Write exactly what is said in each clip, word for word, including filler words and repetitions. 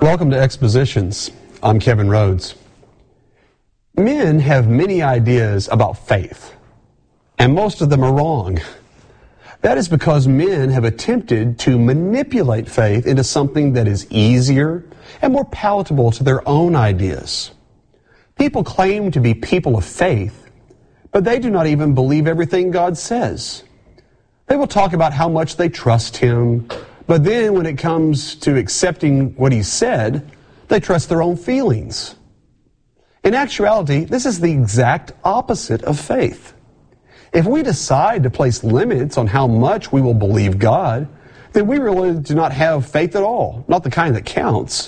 Welcome to Expositions. I'm Kevin Rhodes. Men have many ideas about faith, and most of them are wrong. That is because men have attempted to manipulate faith into something that is easier and more palatable to their own ideas. People claim to be people of faith, but they do not even believe everything God says. They will talk about how much they trust Him, but then when it comes to accepting what He said, they trust their own feelings. In actuality, this is the exact opposite of faith. If we decide to place limits on how much we will believe God, then we really do not have faith at all, not the kind that counts.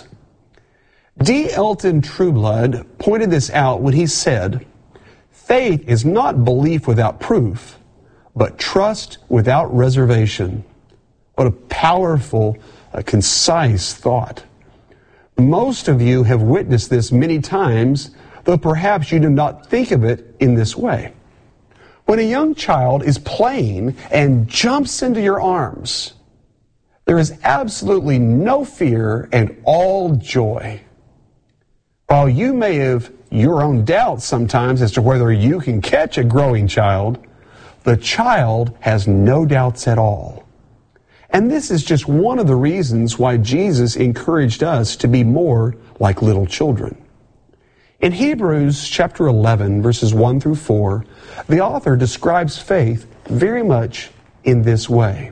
D. Elton Trueblood pointed this out when he said, "Faith is not belief without proof, but trust without reservation." What a powerful, uh, concise thought. Most of you have witnessed this many times, though perhaps you do not think of it in this way. When a young child is playing and jumps into your arms, there is absolutely no fear and all joy. While you may have your own doubts sometimes as to whether you can catch a growing child, the child has no doubts at all. And this is just one of the reasons why Jesus encouraged us to be more like little children. In Hebrews chapter eleven, verses one through four, the author describes faith very much in this way.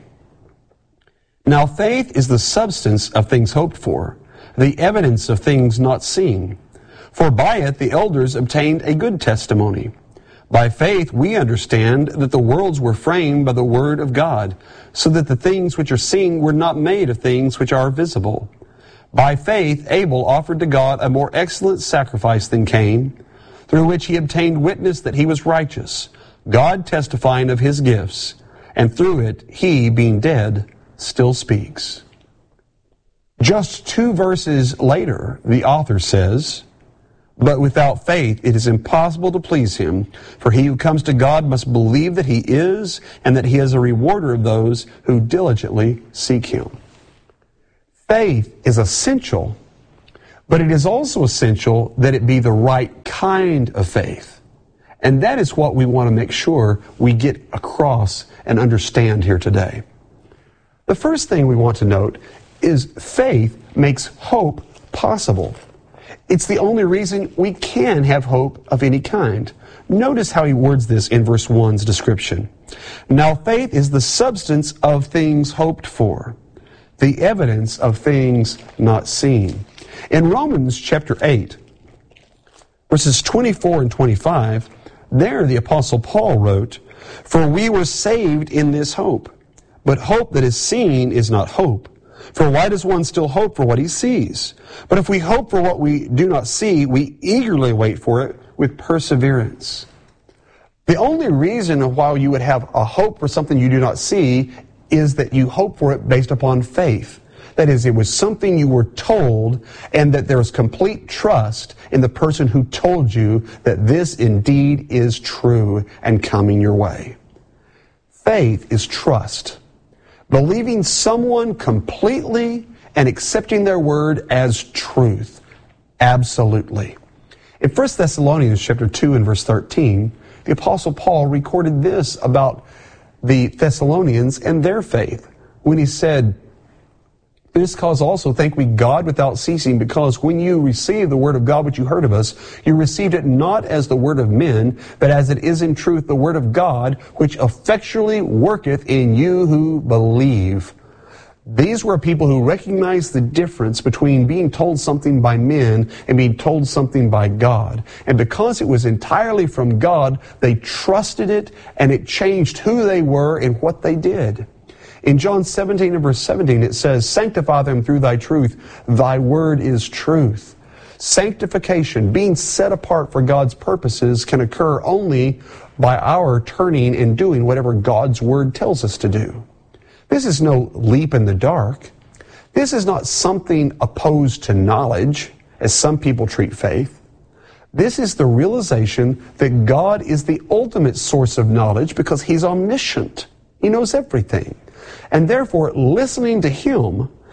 "Now faith is the substance of things hoped for, the evidence of things not seen. For by it the elders obtained a good testimony. By faith we understand that the worlds were framed by the word of God, so that the things which are seen were not made of things which are visible. By faith Abel offered to God a more excellent sacrifice than Cain, through which he obtained witness that he was righteous, God testifying of his gifts, and through it he, being dead, still speaks." Just two verses later, the author says, "But without faith it is impossible to please Him, for he who comes to God must believe that He is, and that He is a rewarder of those who diligently seek Him." Faith is essential, but it is also essential that it be the right kind of faith. And that is what we want to make sure we get across and understand here today. The first thing we want to note is faith makes hope possible. It's the only reason we can have hope of any kind. Notice how he words this in verse one's description. "Now faith is the substance of things hoped for, the evidence of things not seen." In Romans chapter eight, verses twenty-four and twenty-five, there the Apostle Paul wrote, "For we were saved in this hope, but hope that is seen is not hope. For why does one still hope for what he sees? But if we hope for what we do not see, we eagerly wait for it with perseverance." The only reason why you would have a hope for something you do not see is that you hope for it based upon faith. That is, it was something you were told, and that there was complete trust in the person who told you that this indeed is true and coming your way. Faith is trust. Believing someone completely and accepting their word as truth. Absolutely. In First Thessalonians chapter two and verse thirteen, the Apostle Paul recorded this about the Thessalonians and their faith when he said, "For this cause also thank we God without ceasing, because when you received the word of God which you heard of us, you received it not as the word of men, but as it is in truth the word of God, which effectually worketh in you who believe." These were people who recognized the difference between being told something by men and being told something by God. And because it was entirely from God, they trusted it, and it changed who they were and what they did. In John seventeen and verse seventeen, it says, "Sanctify them through thy truth. Thy word is truth." Sanctification, being set apart for God's purposes, can occur only by our turning and doing whatever God's word tells us to do. This is no leap in the dark. This is not something opposed to knowledge, as some people treat faith. This is the realization that God is the ultimate source of knowledge because He's omniscient. He knows everything. And therefore, listening to Him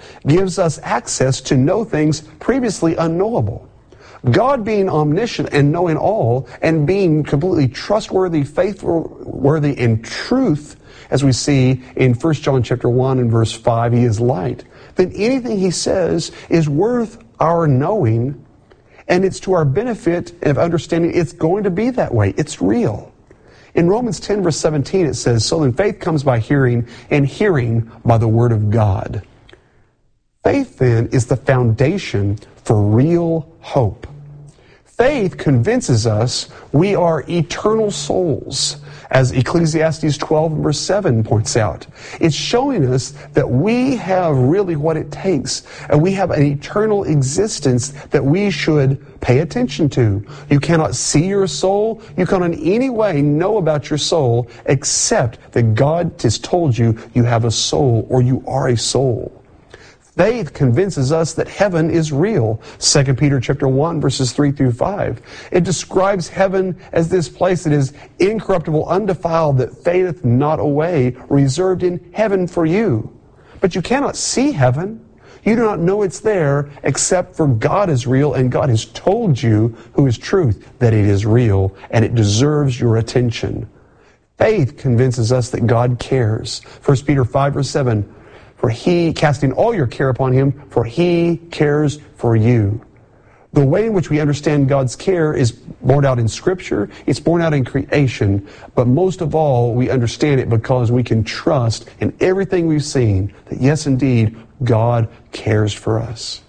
gives us access to know things previously unknowable. God being omniscient and knowing all and being completely trustworthy, faithful, worthy in truth, as we see in First John chapter one and verse five, he is light, then anything he says is worth our knowing, and it's to our benefit of understanding it's going to be that way. It's real. In Romans ten verse seventeen it says, so then faith comes by hearing, and hearing by the word of God. Faith then is the foundation for real hope. Faith convinces us we are eternal souls, as Ecclesiastes twelve verse seven points out. It's showing us that we have really what it takes, and we have an eternal existence that we should pay attention to. You cannot see your soul. You cannot in any way know about your soul except that God has told you you have a soul, or you are a soul. Faith convinces us that heaven is real. Second Peter chapter one, verses three through five. It describes heaven as this place that is incorruptible, undefiled, that fadeth not away, reserved in heaven for you. But you cannot see heaven. You do not know it's there, except for God is real, and God has told you, who is truth, that it is real, and it deserves your attention. Faith convinces us that God cares. First Peter five, verse seven. For he, casting all your care upon him, for he cares for you. The way in which we understand God's care is borne out in Scripture, it's borne out in creation, but most of all, we understand it because we can trust in everything we've seen that yes, indeed, God cares for us.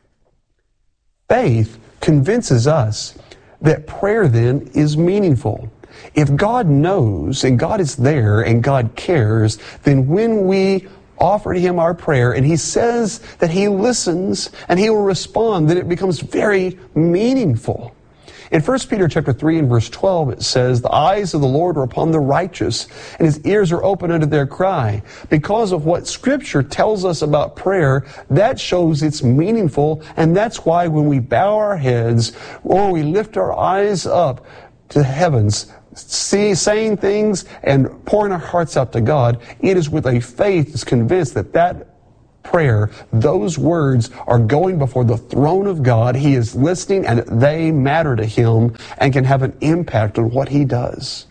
Faith convinces us that prayer then is meaningful. If God knows and God is there and God cares, then when we offer to him our prayer, and he says that he listens and he will respond, then it becomes very meaningful. In First Peter chapter three and verse twelve, it says, the eyes of the Lord are upon the righteous, and his ears are open unto their cry. Because of what Scripture tells us about prayer, that shows it's meaningful, and that's why when we bow our heads or we lift our eyes up to heavens, see, saying things and pouring our hearts out to God, it is with a faith that's convinced that that prayer, those words are going before the throne of God. He is listening and they matter to him and can have an impact on what he does.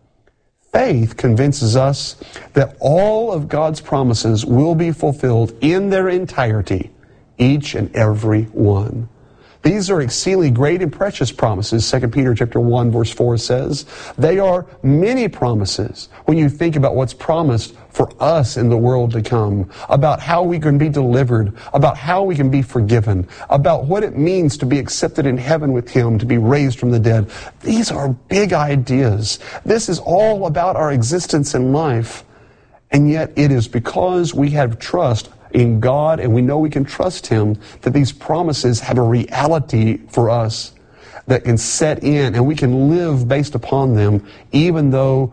Faith convinces us that all of God's promises will be fulfilled in their entirety, each and every one. These are exceedingly great and precious promises. Second Peter chapter one verse four says, they are many promises when you think about what's promised for us in the world to come, about how we can be delivered, about how we can be forgiven, about what it means to be accepted in heaven with him, to be raised from the dead. These are big ideas. This is all about our existence in life. And yet it is because we have trust in God and we know we can trust him that these promises have a reality for us that can set in and we can live based upon them even though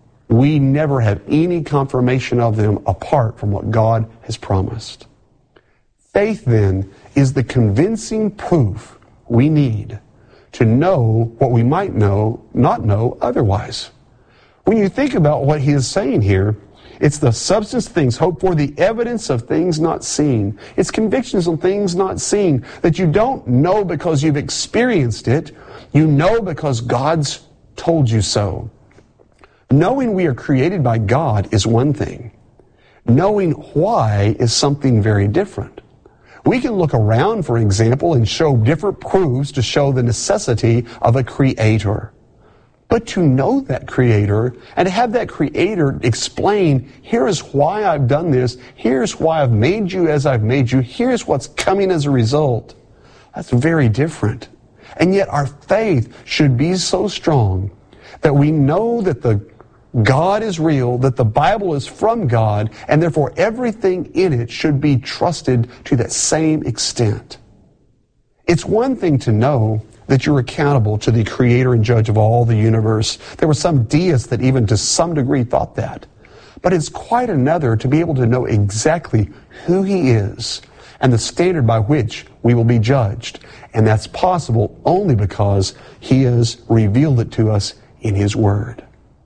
we never have any confirmation of them apart from what God has promised. Faith then is the convincing proof we need to know what we might know, not know otherwise. When you think about what he is saying here, it's the substance of things hoped for, the evidence of things not seen. It's convictions on things not seen that you don't know because you've experienced it. You know because God's told you so. Knowing we are created by God is one thing. Knowing why is something very different. We can look around, for example, and show different proofs to show the necessity of a creator. But to know that creator and to have that creator explain, here is why I've done this, here's why I've made you as I've made you, here's what's coming as a result, that's very different. And yet our faith should be so strong that we know that the God is real, that the Bible is from God, and therefore everything in it should be trusted to that same extent. It's one thing to know that you're accountable to the creator and judge of all the universe. There were some deists that even to some degree thought that. But it's quite another to be able to know exactly who he is and the standard by which we will be judged. And that's possible only because he has revealed it to us in his word.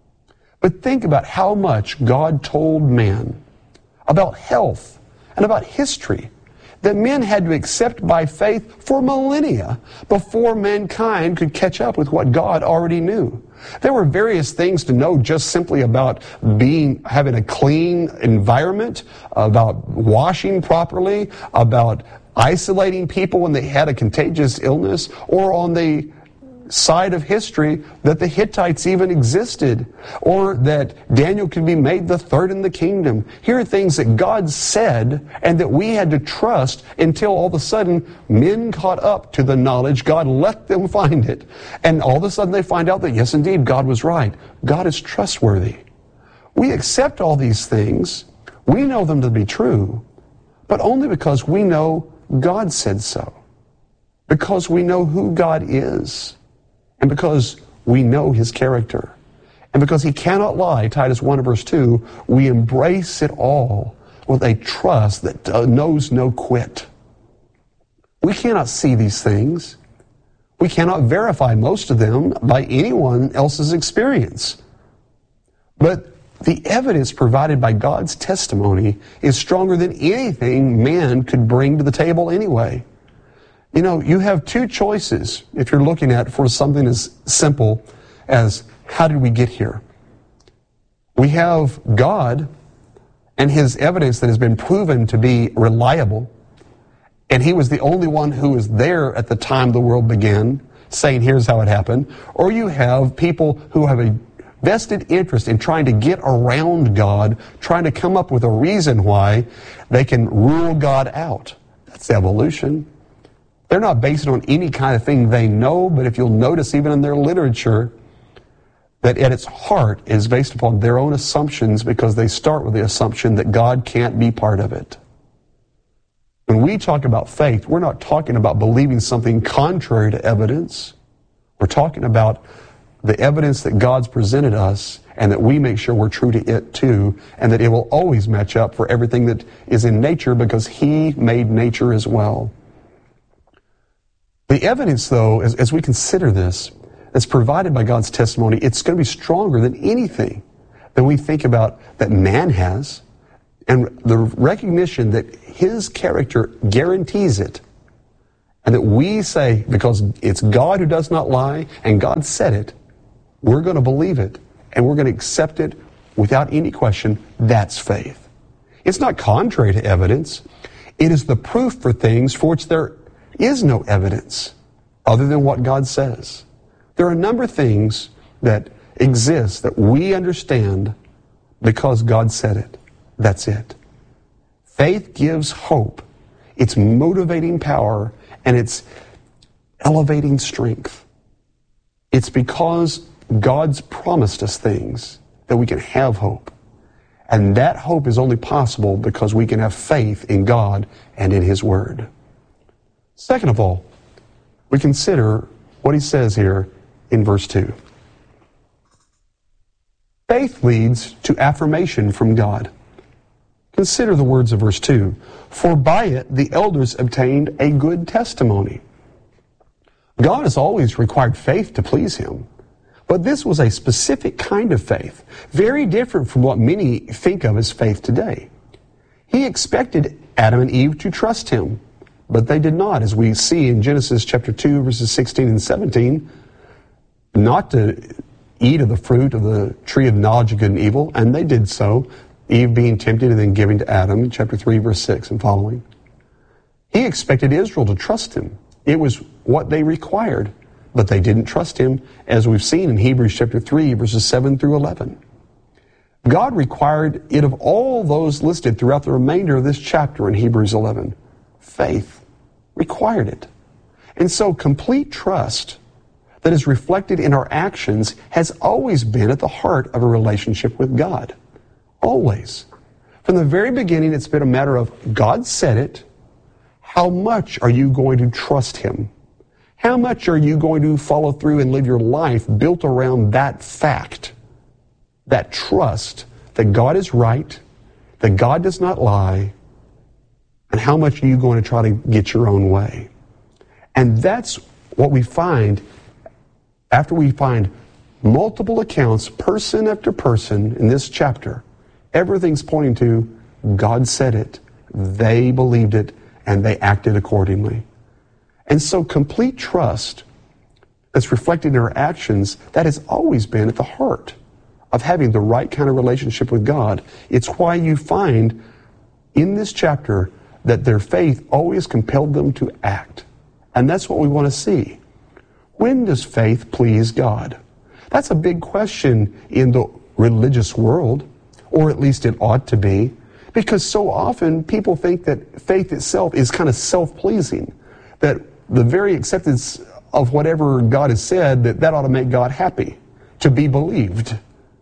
But think about how much God told man about health and about history that men had to accept by faith for millennia before mankind could catch up with what God already knew. There were various things to know just simply about being, having a clean environment, about washing properly, about isolating people when they had a contagious illness, or on the side of history that the Hittites even existed, or that Daniel could be made the third in the kingdom. Here are things that God said and that we had to trust until all of a sudden men caught up to the knowledge. God let them find it. And all of a sudden they find out that yes, indeed, God was right. God is trustworthy. We accept all these things. We know them to be true, but only because we know God said so. Because we know who God is. And because we know His character. And because He cannot lie, Titus one verse two, we embrace it all with a trust that knows no quit. We cannot see these things. We cannot verify most of them by anyone else's experience. But the evidence provided by God's testimony is stronger than anything man could bring to the table anyway. You know, you have two choices if you're looking at for something as simple as how did we get here? We have God and His evidence that has been proven to be reliable, and He was the only one who was there at the time the world began, saying here's how it happened. Or you have people who have a vested interest in trying to get around God, trying to come up with a reason why they can rule God out. That's evolution. They're not based on any kind of thing they know, but if you'll notice even in their literature, that at its heart is based upon their own assumptions because they start with the assumption that God can't be part of it. When we talk about faith, we're not talking about believing something contrary to evidence. We're talking about the evidence that God's presented us and that we make sure we're true to it too, and that it will always match up for everything that is in nature because He made nature as well. The evidence, though, as, as we consider this, that's provided by God's testimony, it's going to be stronger than anything that we think about that man has. And the recognition that His character guarantees it, and that we say, because it's God who does not lie, and God said it, we're going to believe it, and we're going to accept it without any question. That's faith. It's not contrary to evidence. It is the proof for things for which there is no evidence other than what God says. There are a number of things that exist that we understand because God said it. That's it. Faith gives hope. It's motivating power and it's elevating strength. It's because God's promised us things that we can have hope. And that hope is only possible because we can have faith in God and in His Word. Second of all, we consider what He says here in verse two. Faith leads to affirmation from God. Consider the words of verse two. For by it the elders obtained a good testimony. God has always required faith to please Him. But this was a specific kind of faith, very different from what many think of as faith today. He expected Adam and Eve to trust Him, but they did not, as we see in Genesis chapter two, verses sixteen and seventeen, not to eat of the fruit of the tree of knowledge of good and evil, and they did so, Eve being tempted and then giving to Adam in chapter three, verse six and following. He expected Israel to trust Him. It was what they required, but they didn't trust Him, as we've seen in Hebrews chapter three, verses seven through eleven. God required it of all those listed throughout the remainder of this chapter in Hebrews eleven. Faith required it. And so complete trust that is reflected in our actions has always been at the heart of a relationship with God. Always. From the very beginning, it's been a matter of God said it. How much are you going to trust Him? How much are you going to follow through and live your life built around that fact, that trust that God is right, that God does not lie, and how much are you going to try to get your own way? And that's what we find after we find multiple accounts, person after person in this chapter. Everything's pointing to God said it, they believed it, and they acted accordingly. And so complete trust that's reflected in our actions, that has always been at the heart of having the right kind of relationship with God. It's why you find in this chapter that their faith always compelled them to act. And that's what we want to see. When does faith please God? That's a big question in the religious world, or at least it ought to be, because so often people think that faith itself is kind of self-pleasing, that the very acceptance of whatever God has said, that that ought to make God happy, to be believed.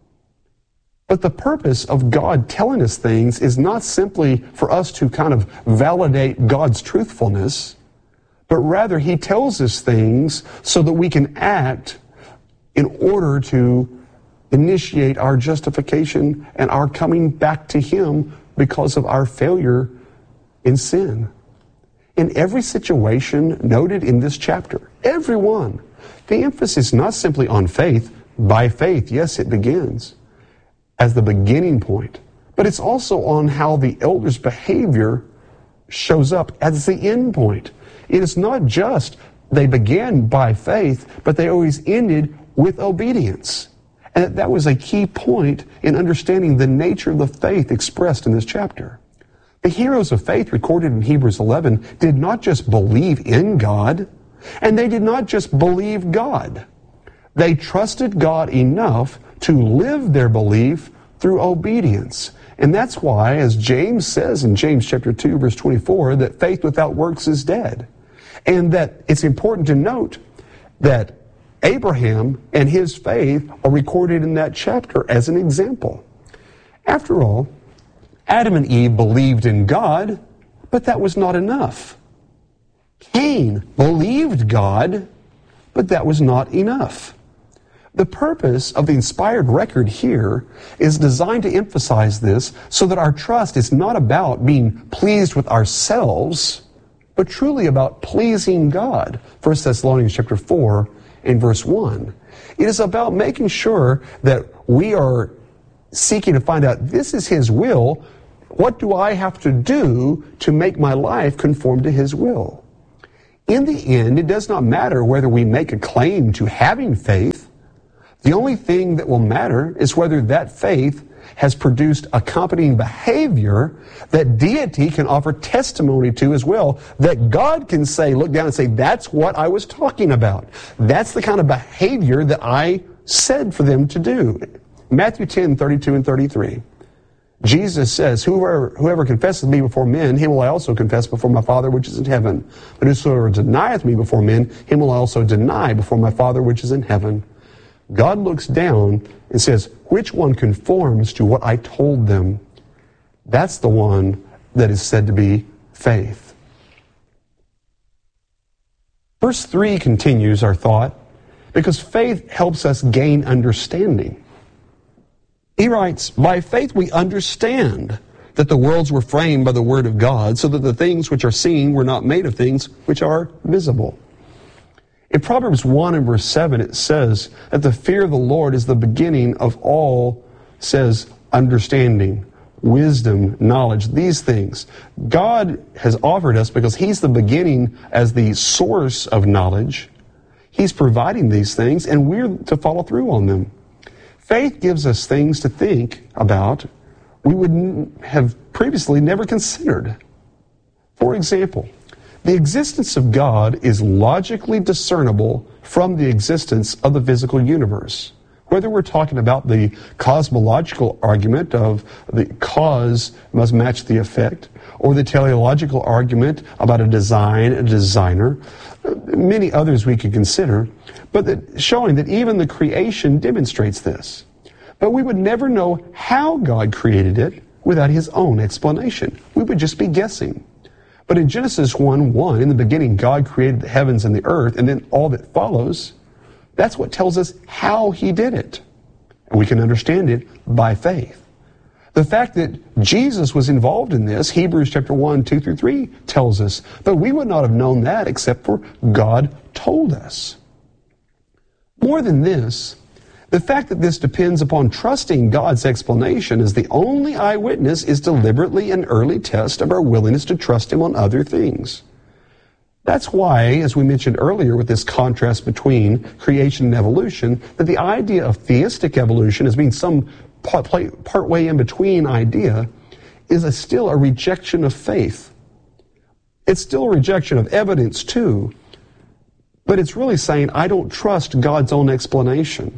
But the purpose of God telling us things is not simply for us to kind of validate God's truthfulness, but rather He tells us things so that we can act in order to initiate our justification and our coming back to Him because of our failure in sin. In every situation noted in this chapter, every one, the emphasis is not simply on faith. By faith, yes, it begins as the beginning point, but it's also on how the elders' behavior shows up as the end point. It is not just they began by faith, but they always ended with obedience. And that was a key point in understanding the nature of the faith expressed in this chapter. The heroes of faith recorded in Hebrews eleven did not just believe in God, and they did not just believe God. They trusted God enough to live their belief through obedience. And that's why, as James says in James chapter two, verse twenty-four, that faith without works is dead. And that it's important to note that Abraham and his faith are recorded in that chapter as an example. After all, Adam and Eve believed in God, but that was not enough. Cain believed God, but that was not enough. The purpose of the inspired record here is designed to emphasize this so that our trust is not about being pleased with ourselves, but truly about pleasing God. First Thessalonians chapter four and verse one. It is about making sure that we are seeking to find out, this is His will. What do I have to do to make my life conform to His will? In the end, it does not matter whether we make a claim to having faith. The only thing that will matter is whether that faith has produced accompanying behavior that deity can offer testimony to as well, that God can say, look down and say, that's what I was talking about. That's the kind of behavior that I said for them to do. Matthew ten, thirty-two and thirty-three. Jesus says, whoever, whoever confesses me before men, him will I also confess before my Father which is in heaven. But whosoever denieth me before men, him will I also deny before my Father which is in heaven. God looks down and says, which one conforms to what I told them? That's the one that is said to be faith. Verse three continues our thought, because faith helps us gain understanding. He writes, by faith we understand that the worlds were framed by the word of God, so that the things which are seen were not made of things which are visible. In Proverbs one and verse seven, it says that the fear of the Lord is the beginning of all, says, understanding, wisdom, knowledge, these things. God has offered us, because He's the beginning as the source of knowledge, He's providing these things, and we're to follow through on them. Faith gives us things to think about we would have previously never considered. For example, the existence of God is logically discernible from the existence of the physical universe. Whether we're talking about the cosmological argument of the cause must match the effect, or the teleological argument about a design, a designer, many others we could consider, but that showing that even the creation demonstrates this. But we would never know how God created it without His own explanation. We would just be guessing. But in Genesis one one, in the beginning, God created the heavens and the earth, and then all that follows, that's what tells us how He did it. And we can understand it by faith. The fact that Jesus was involved in this, Hebrews chapter one, two through three tells us, but we would not have known that except for God told us. More than this, The fact that this depends upon trusting God's explanation as the only eyewitness is deliberately an early test of our willingness to trust Him on other things. That's why, as we mentioned earlier with this contrast between creation and evolution, that the idea of theistic evolution as being some part, part way in between idea is a, still a rejection of faith. It's still a rejection of evidence too, but it's really saying, I don't trust God's own explanation.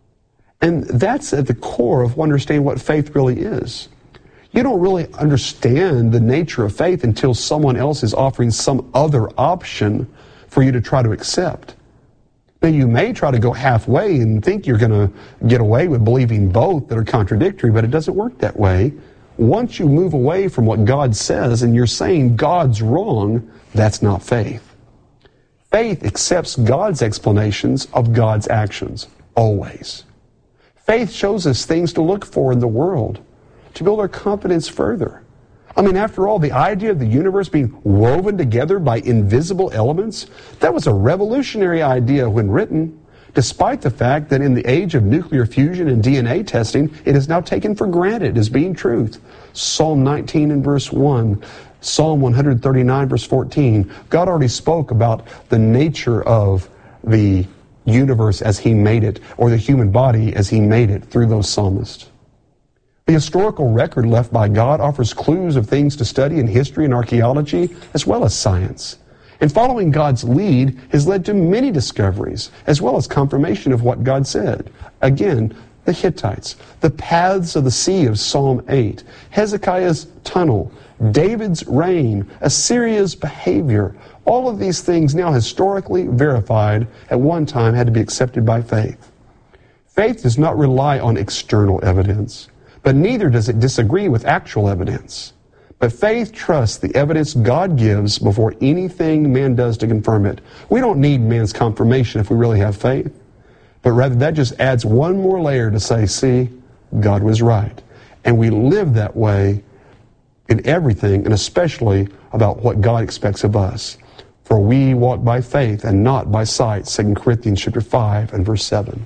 And that's at the core of understanding what faith really is. You don't really understand the nature of faith until someone else is offering some other option for you to try to accept. Now, you may try to go halfway and think you're going to get away with believing both that are contradictory, but it doesn't work that way. Once you move away from what God says and you're saying God's wrong, that's not faith. Faith accepts God's explanations of God's actions, always. Faith shows us things to look for in the world, to build our confidence further. I mean, after all, the idea of the universe being woven together by invisible elements, that was a revolutionary idea when written, despite the fact that in the age of nuclear fusion and D N A testing, it is now taken for granted as being truth. Psalm nineteen and verse one, Psalm one thirty-nine verse fourteen, God already spoke about the nature of the universe as He made it, or the human body as He made it through those psalmists. The historical record left by God offers clues of things to study in history and archaeology, as well as science. And following God's lead has led to many discoveries, as well as confirmation of what God said. Again, the Hittites, the paths of the sea of Psalm eight, Hezekiah's tunnel, David's reign, Assyria's behavior, all of these things now historically verified at one time had to be accepted by faith. Faith does not rely on external evidence, but neither does it disagree with actual evidence. But faith trusts the evidence God gives before anything man does to confirm it. We don't need man's confirmation if we really have faith, but rather that just adds one more layer to say, see, God was right. And we live that way in everything, and especially about what God expects of us. For we walk by faith and not by sight, Second Corinthians chapter five and verse seven.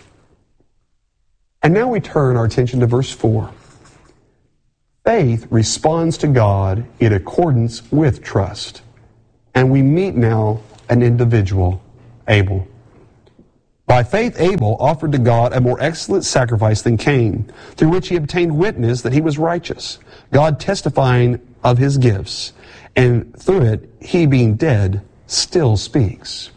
And now we turn our attention to verse four. Faith responds to God in accordance with trust. And we meet now an individual, Abel. By faith, Abel offered to God a more excellent sacrifice than Cain, through which he obtained witness that he was righteous, God testifying of his gifts, and through it, he being dead, still speaks.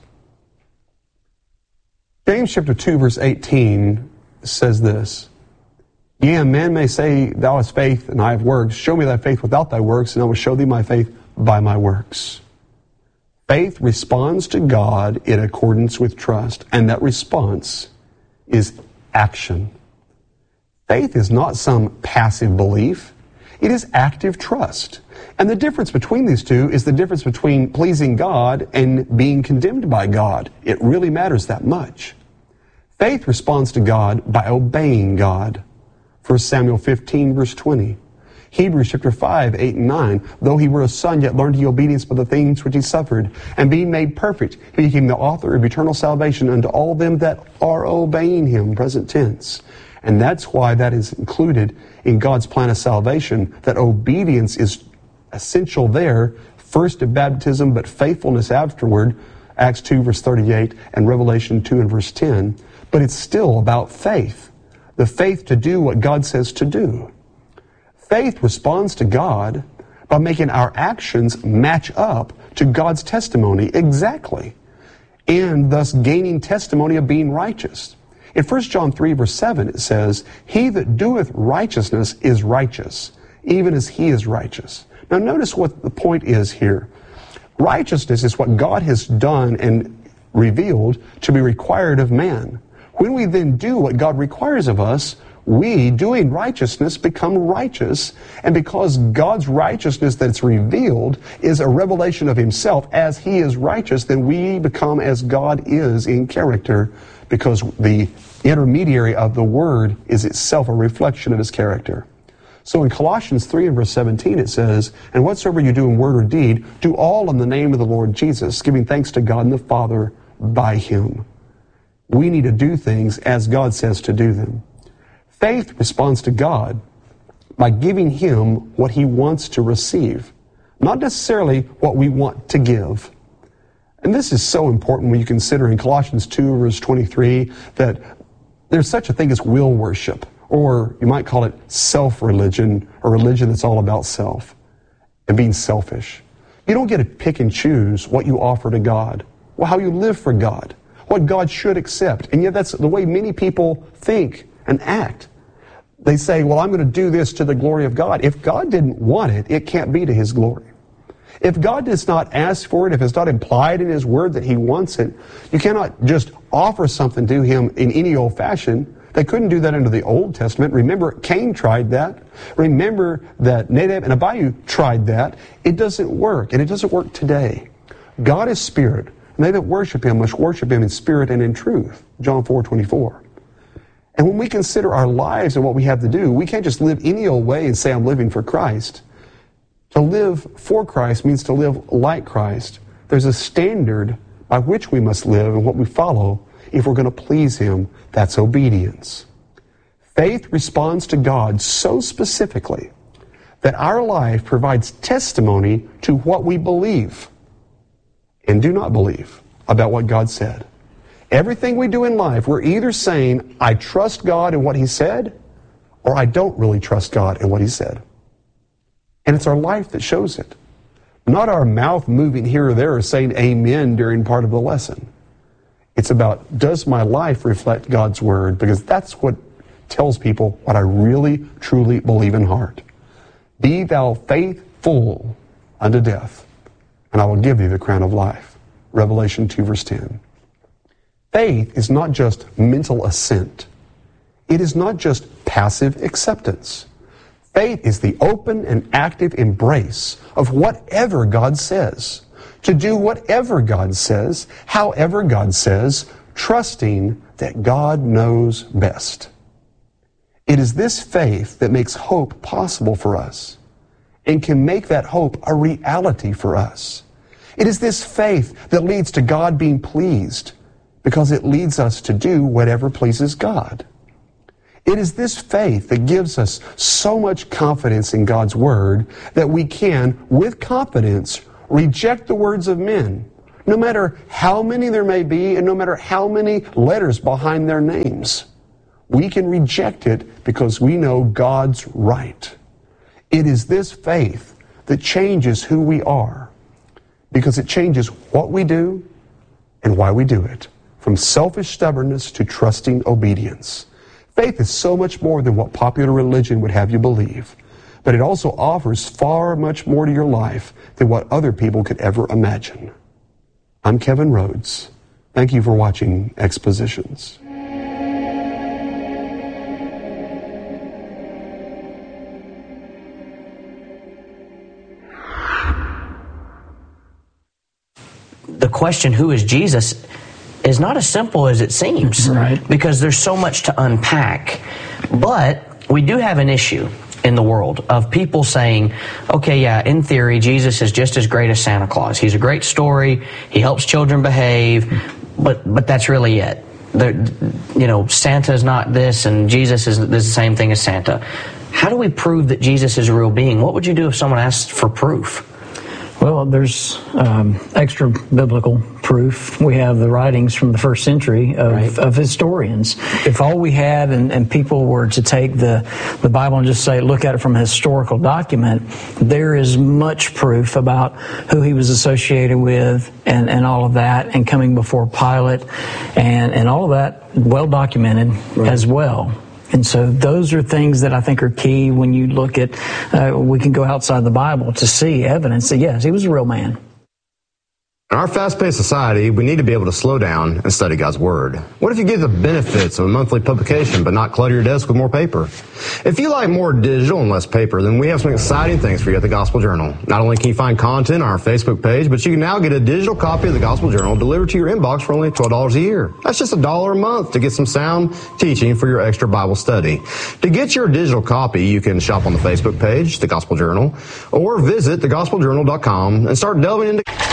James chapter two, verse eighteen says this, Yea, a man may say, Thou hast faith, and I have works. Show me thy faith without thy works, and I will show thee my faith by my works. Faith responds to God in accordance with trust, and that response is action. Faith is not some passive belief. It is active trust. And the difference between these two is the difference between pleasing God and being condemned by God. It really matters that much. Faith responds to God by obeying God. First Samuel fifteen, verse twenty. Hebrews chapter five, eight, and nine. Though he were a son, yet learned he obedience by the things which he suffered. And being made perfect, he became the author of eternal salvation unto all them that are obeying him, present tense. And that's why that is included in God's plan of salvation, that obedience is essential there, first at baptism, but faithfulness afterward, Acts two, verse thirty-eight, and Revelation two and verse ten. But it's still about faith. The faith to do what God says to do. Faith responds to God by making our actions match up to God's testimony exactly, and thus gaining testimony of being righteous. In First John three, verse seven, it says, He that doeth righteousness is righteous, even as he is righteous. Now notice what the point is here. Righteousness is what God has done and revealed to be required of man. When we then do what God requires of us, we, doing righteousness, become righteous. And because God's righteousness that's revealed is a revelation of himself as he is righteous, then we become as God is in character, because the intermediary of the Word is itself a reflection of his character. So in Colossians three and verse seventeen it says, And whatsoever you do in word or deed, do all in the name of the Lord Jesus, giving thanks to God and the Father by him. We need to do things as God says to do them. Faith responds to God by giving Him what He wants to receive, not necessarily what we want to give. And this is so important when you consider in Colossians two, verse twenty-three, that there's such a thing as will worship, or you might call it self-religion, or religion that's all about self and being selfish. You don't get to pick and choose what you offer to God, or how you live for God, what God should accept. And yet that's the way many people think and act. They say, well, I'm going to do this to the glory of God. If God didn't want it, it can't be to His glory. If God does not ask for it, if it's not implied in His Word that He wants it, you cannot just offer something to Him in any old fashion. They couldn't do that under the Old Testament. Remember, Cain tried that. Remember that Nadab and Abihu tried that. It doesn't work, and it doesn't work today. God is spirit, and they that worship Him must worship Him in spirit and in truth. John four twenty-four. And when we consider our lives and what we have to do, we can't just live any old way and say, I'm living for Christ. To live for Christ means to live like Christ. There's a standard by which we must live and what we follow if we're going to please Him. That's obedience. Faith responds to God so specifically that our life provides testimony to what we believe and do not believe about what God said. Everything we do in life, we're either saying, I trust God in what He said, or I don't really trust God in what He said. And it's our life that shows it. Not our mouth moving here or there or saying amen during part of the lesson. It's about, does my life reflect God's Word? Because that's what tells people what I really, truly believe in heart. Be thou faithful unto death, and I will give thee the crown of life. Revelation two, verse ten. Faith is not just mental assent. It is not just passive acceptance. Faith is the open and active embrace of whatever God says, to do whatever God says, however God says, trusting that God knows best. It is this faith that makes hope possible for us and can make that hope a reality for us. It is this faith that leads to God being pleased because it leads us to do whatever pleases God. It is this faith that gives us so much confidence in God's Word that we can, with confidence, reject the words of men, no matter how many there may be and no matter how many letters behind their names. We can reject it because we know God's right. It is this faith that changes who we are, because it changes what we do and why we do it, from selfish stubbornness to trusting obedience. Faith is so much more than what popular religion would have you believe, but it also offers far much more to your life than what other people could ever imagine. I'm Kevin Rhodes. Thank you for watching Expositions. The question, who is Jesus, is not as simple as it seems, right? Because there's so much to unpack. But we do have an issue in the world of people saying, okay, yeah, in theory, Jesus is just as great as Santa Claus. He's a great story. He helps children behave, but but that's really it. There, you know, Santa's not this, and Jesus is, is the same thing as Santa. How do we prove that Jesus is a real being? What would you do if someone asked for proof? Well, there's um, extra biblical proof. We have the writings from the first century of, right. of historians. If all we had and, and people were to take the, the Bible and just say, look at it from a historical document, there is much proof about who he was associated with and, and all of that, and coming before Pilate, and, and all of that well documented right. as well. And so those are things that I think are key when you look at, uh, we can go outside the Bible to see evidence that, yes, he was a real man. In our fast-paced society, we need to be able to slow down and study God's Word. What if you get the benefits of a monthly publication but not clutter your desk with more paper? If you like more digital and less paper, then we have some exciting things for you at the Gospel Journal. Not only can you find content on our Facebook page, but you can now get a digital copy of the Gospel Journal delivered to your inbox for only twelve dollars a year. That's just a dollar a month to get some sound teaching for your extra Bible study. To get your digital copy, you can shop on the Facebook page, the Gospel Journal, or visit the gospel journal dot com and start delving into